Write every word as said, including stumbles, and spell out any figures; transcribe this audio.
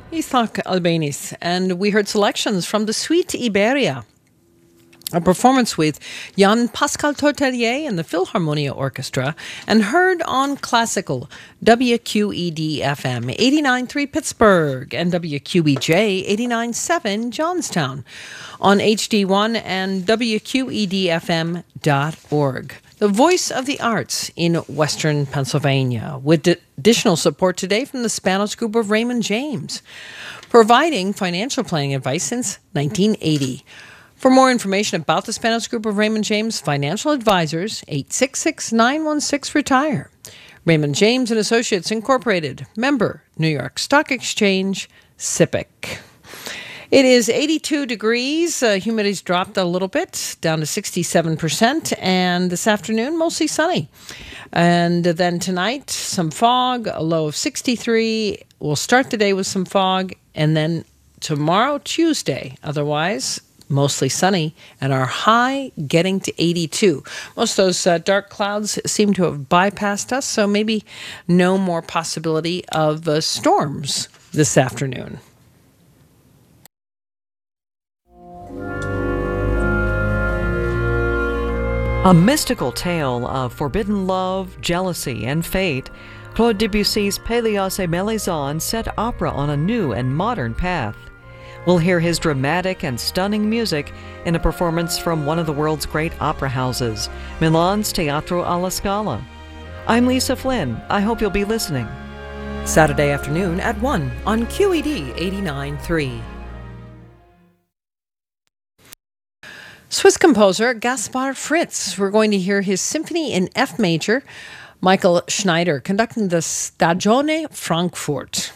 Isaac Albeniz, and we heard selections from the Suite Iberia, a performance with Jan Pascal Tortelier and the Philharmonia Orchestra, and heard on classical W Q E D F M eighty-nine point three Pittsburgh and W Q E J eighty-nine point seven Johnstown, on H D one and W Q E D F M dot org. The voice of the arts in Western Pennsylvania, with additional support today from the Spanos Group of Raymond James, providing financial planning advice since nineteen eighty. For more information about the Spanos Group of Raymond James Financial Advisors, eight six six, nine one six, RETIRE. Raymond James and Associates Incorporated, member, New York Stock Exchange, S I P C. It is eighty-two degrees. Uh, humidity's dropped a little bit, down to sixty-seven percent. And this afternoon, mostly sunny. And then tonight, some fog, a low of sixty-three. We'll start the day with some fog. And then tomorrow, Tuesday, otherwise, mostly sunny. And our high getting to eighty-two. Most of those uh, dark clouds seem to have bypassed us. So maybe no more possibility of uh, storms this afternoon. A mystical tale of forbidden love, jealousy, and fate, Claude Debussy's Pélias et Mélisande set opera on a new and modern path. We'll hear his dramatic and stunning music in a performance from one of the world's great opera houses, Milan's Teatro alla Scala. I'm Lisa Flynn. I hope you'll be listening. Saturday afternoon at one on Q E D eighty-nine point three. Swiss composer Gaspar Fritz. We're going to hear his symphony in F major. Michael Schneider conducting the Stagione Frankfurt.